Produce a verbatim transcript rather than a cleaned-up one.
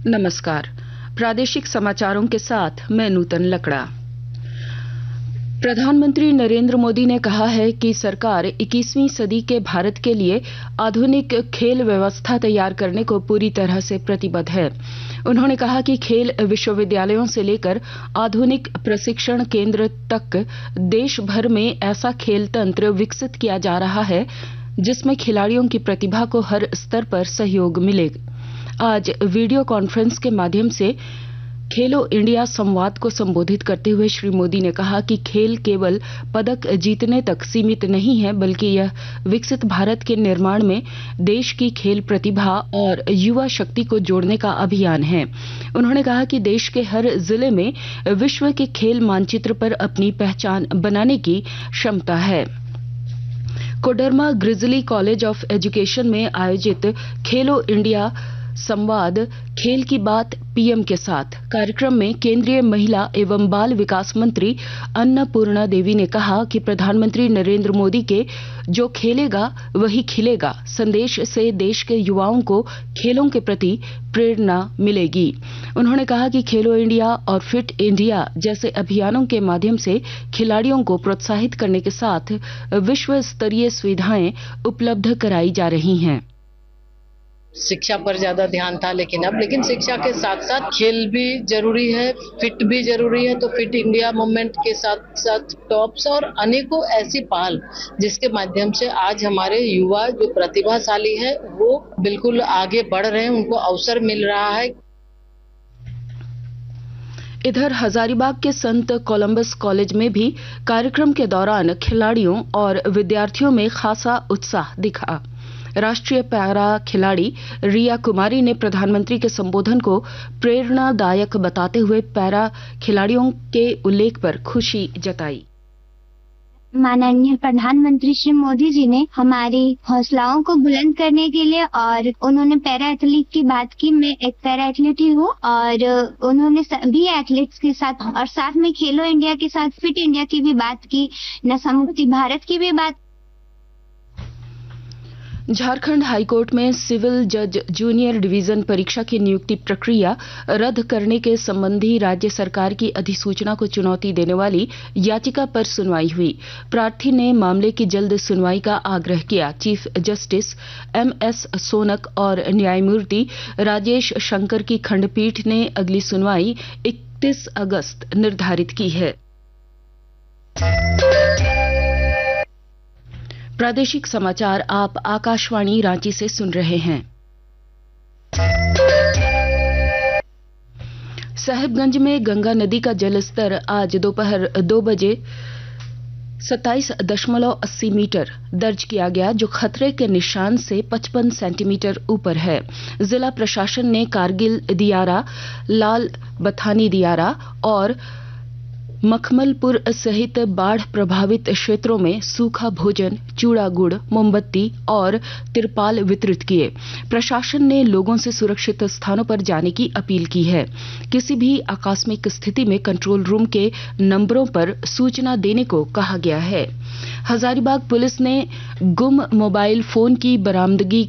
नमस्कार। प्रादेशिक समाचारों के साथ मैं नूतन लकड़ा। प्रधानमंत्री नरेंद्र मोदी ने कहा है कि सरकार इक्कीसवीं सदी के भारत के लिए आधुनिक खेल व्यवस्था तैयार करने को पूरी तरह से प्रतिबद्ध है। उन्होंने कहा कि खेल विश्वविद्यालयों से लेकर आधुनिक प्रशिक्षण केंद्र तक देश भर में ऐसा खेल तंत्र विकसित किया जा रहा है जिसमें खिलाड़ियों की प्रतिभा को हर स्तर पर सहयोग मिले। आज वीडियो कॉन्फ्रेंस के माध्यम से खेलो इंडिया संवाद को संबोधित करते हुए श्री मोदी ने कहा कि खेल केवल पदक जीतने तक सीमित नहीं है, बल्कि यह विकसित भारत के निर्माण में देश की खेल प्रतिभा और युवा शक्ति को जोड़ने का अभियान है। उन्होंने कहा कि देश के हर जिले में विश्व के खेल मानचित्र पर अपनी पहचान बनाने की क्षमता है। Koderma grizzly college of education में आयोजित खेलो इंडिया संवाद खेल की बात पीएम के साथ कार्यक्रम में केंद्रीय महिला एवं बाल विकास मंत्री अन्नपूर्णा देवी ने कहा कि प्रधानमंत्री नरेंद्र मोदी के जो खेलेगा वही खिलेगा संदेश से देश के युवाओं को खेलों के प्रति प्रेरणा मिलेगी। उन्होंने कहा कि खेलो इंडिया और फिट इंडिया जैसे अभियानों के माध्यम से खिलाड़ियों को प्रोत्साहित करने के साथ विश्व स्तरीय सुविधाएं उपलब्ध कराई जा रही हैं। शिक्षा पर ज्यादा ध्यान था, लेकिन अब लेकिन शिक्षा के साथ साथ खेल भी जरूरी है, फिट भी जरूरी है। तो फिट इंडिया मूवमेंट के साथ साथ टॉप्स और अनेकों ऐसी पहल जिसके माध्यम से आज हमारे युवा जो प्रतिभाशाली है वो बिल्कुल आगे बढ़ रहे हैं, उनको अवसर मिल रहा है। इधर हजारीबाग के संत कोलंबस कॉलेज में भी कार्यक्रम के दौरान खिलाड़ियों और विद्यार्थियों में खासा उत्साह दिखा। राष्ट्रीय पैरा खिलाड़ी रिया कुमारी ने प्रधानमंत्री के संबोधन को प्रेरणादायक बताते हुए पैरा खिलाड़ियों के उल्लेख पर खुशी जताई। माननीय प्रधानमंत्री श्री मोदी जी ने हमारी हौसलाओं को बुलंद करने के लिए और उन्होंने पैरा एथलीट की बात की। मैं एक पैरा एथलीट ही हूँ और उन्होंने सभी एथलीट्स के साथ और साथ में खेलो इंडिया के साथ फिट इंडिया की भी बात की, नशा मुक्ति भारत की भी बात। झारखंड हाईकोर्ट में सिविल जज जूनियर डिवीजन परीक्षा की नियुक्ति प्रक्रिया रद्द करने के संबंधी राज्य सरकार की अधिसूचना को चुनौती देने वाली याचिका पर सुनवाई हुई। प्रार्थी ने मामले की जल्द सुनवाई का आग्रह किया। Chief justice M S Shaunak और न्यायमूर्ति राजेश शंकर की खंडपीठ ने अगली सुनवाई इकतीस अगस्त निर्धारित की है। प्रादेशिक समाचार आप आकाशवाणी रांची से सुन रहे हैं। साहिबगंज में गंगा नदी का जलस्तर आज दोपहर दो बजे सत्ताईस दशमलव अस्सी मीटर दर्ज किया गया, जो खतरे के निशान से पचपन सेंटीमीटर ऊपर है। जिला प्रशासन ने कारगिल दियारा, लाल बथानी दियारा और मखमलपुर सहित बाढ़ प्रभावित क्षेत्रों में सूखा भोजन, चूड़ा गुड़, मोमबत्ती और तिरपाल वितरित किए। प्रशासन ने लोगों से सुरक्षित स्थानों पर जाने की अपील की है। किसी भी आकस्मिक स्थिति में कंट्रोल रूम के नंबरों पर सूचना देने को कहा गया है। हजारीबाग पुलिस ने गुम मोबाइल फोन की बरामदगी